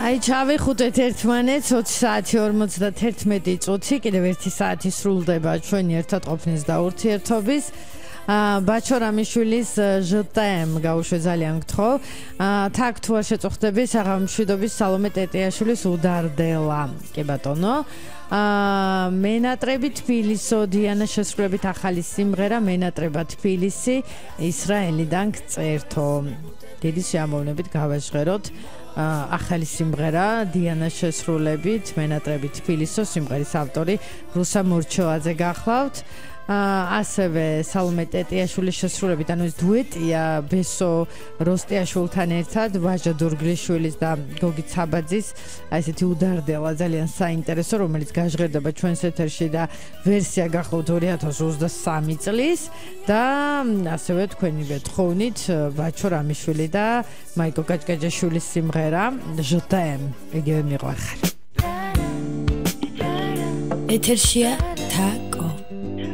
აი ჩავიხუტეთ ერთმანეთს 20 საათი 51 წუთი კიდევ 1 საათი სრულდება ჩვენი ერთად ყოფნის და ურთიერთობის ბაჩო რამიშვილის ჟტემ გაუშვე ძალიან გთხოვ თაკ თუ არ შეწუხდები საღამოშვიდობის სალომე ტეტიაშვილის უდარდელა კი ბატონო მენატრები თბილისო დიანა შესრულებით ახალი სიმღერა მენატრება თბილისი ისრაელიდან გწერთო დიდი სიამოვნებით გავაჟღეროთ ახალი სიმღერა დიანას შესრულებით მენატრები თბილისო სიმღერის ავტორი რუსა მურჩოვაძე გახლავთ ასევე სალომე ტეტიაშვილის შესრულებით ანუ ეს დუეტია ბესო როსტიაშვილთან ერთად ვაჟა დურგლიშვილის და გოგი ცაბაძის აი ესეთი უდარდელა ძალიან საინტერესო რომელიც გაჟღერდება ჩვენს ეთერში და ვერსია გახლავთ 2023 წლის და ასევე თქვენივე თხოვნით ბაჩო რამიშვილი და მაიკო კაჭკაჭაშვილის სიმღერა ჟტემ იგივე მიყვარხარ ეთერშია თაკ